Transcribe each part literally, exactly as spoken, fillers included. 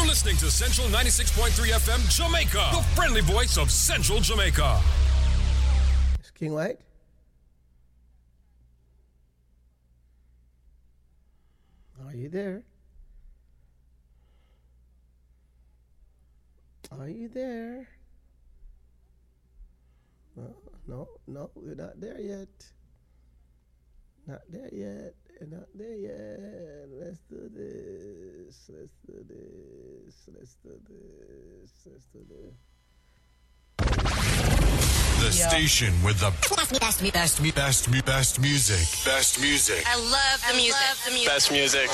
listening to Central ninety-six point three F M Jamaica, the friendly voice of Central Jamaica. It's King White. Are you there? Are you there? No, no, no, we're not there yet. Not there yet. We're not there yet. Let's do this. Let's do this. Let's do this. Let's do this. The Yeah. station with the best, best, best, best, best, best music. Best music. I love the music. Love the music. Best music.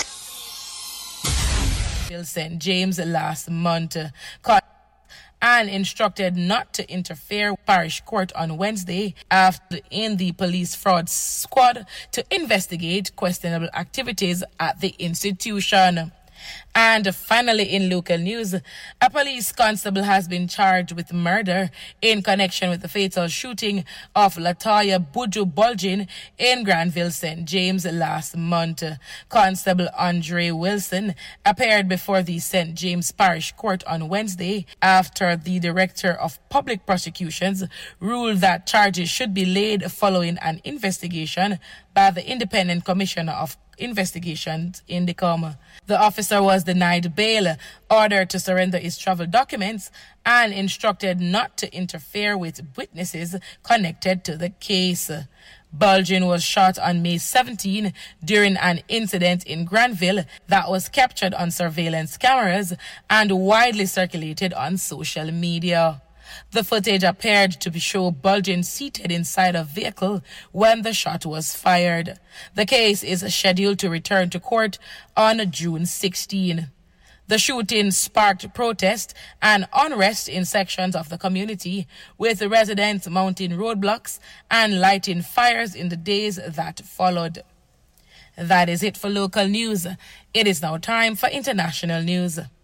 Saint James last month uh, caught and instructed not to interfere with parish court on Wednesday after in the police fraud squad to investigate questionable activities at the institution. And finally, in local news, a police constable has been charged with murder in connection with the fatal shooting of Latoya Buju Bulgin in Granville, Saint James last month. Constable Andre Wilson appeared before the Saint James Parish Court on Wednesday after the Director of Public Prosecutions ruled that charges should be laid following an investigation by the Independent Commissioner of Investigations in the coma. The officer was denied bail, ordered to surrender his travel documents, and instructed not to interfere with witnesses connected to the case. Bulgin was shot on May seventeenth during an incident in Granville that was captured on surveillance cameras and widely circulated on social media. The footage appeared to show Bulgin seated inside a vehicle when the shot was fired. The case is scheduled to return to court on June sixteenth. The shooting sparked protest and unrest in sections of the community, with residents mounting roadblocks and lighting fires in the days that followed. That is it for local news. It is now time for international news.